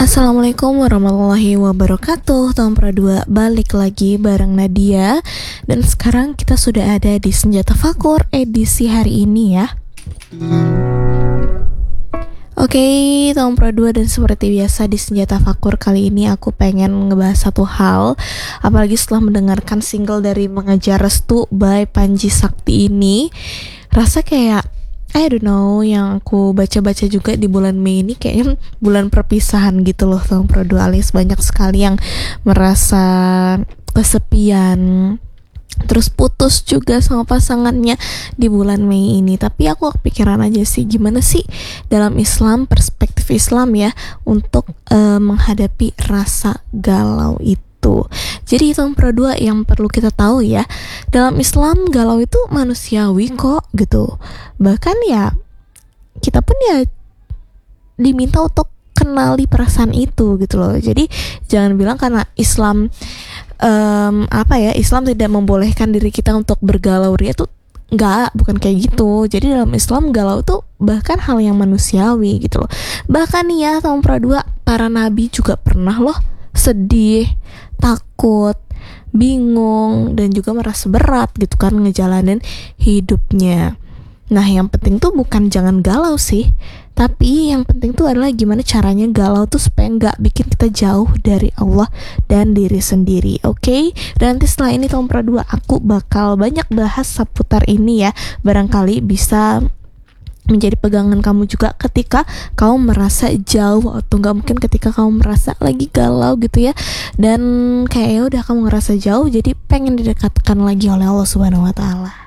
Assalamualaikum warahmatullahi wabarakatuh. Tahun Pra2 balik lagi bareng Nadia. Dan sekarang kita sudah ada di Senjata Fakur edisi hari ini ya. Oke, tahun Pra2 dan seperti biasa di Senjata Fakur kali ini aku pengen ngebahas satu hal. Apalagi setelah mendengarkan single dari Mengejar Restu by Panji Sakti ini, rasa kayak I don't know, yang aku baca-baca juga di bulan Mei ini kayaknya bulan perpisahan gitu loh tahun Pro2, alias banyak sekali yang merasa kesepian, terus putus juga sama pasangannya di bulan Mei ini. Tapi aku kepikiran aja sih, gimana sih dalam Islam, perspektif Islam ya, untuk menghadapi rasa galau itu. Jadi tahun Pro2 yang perlu kita tahu ya, dalam Islam galau itu manusiawi kok gitu. Bahkan ya kita pun ya diminta untuk kenali perasaan itu gitu loh. Jadi jangan bilang karena Islam Islam tidak membolehkan diri kita untuk bergalau ria tuh enggak, bukan kayak gitu. Jadi dalam Islam galau tuh bahkan hal yang manusiawi gitu loh. Bahkan ya tahun Pro2 para nabi juga pernah loh sedih, takut, bingung, dan juga merasa berat gitu kan ngejalanin hidupnya. Nah yang penting tuh bukan jangan galau sih, tapi yang penting tuh adalah gimana caranya galau tuh supaya nggak bikin kita jauh dari Allah dan diri sendiri. Oke? Dan nanti setelah ini tahun Pro2 aku bakal banyak bahas seputar ini ya. Barangkali bisa menjadi pegangan kamu juga ketika kamu merasa jauh, atau nggak mungkin ketika kamu merasa lagi galau gitu ya, dan kayak udah kamu ngerasa jauh jadi pengen didekatkan lagi oleh Allah Subhanahu Wa Taala.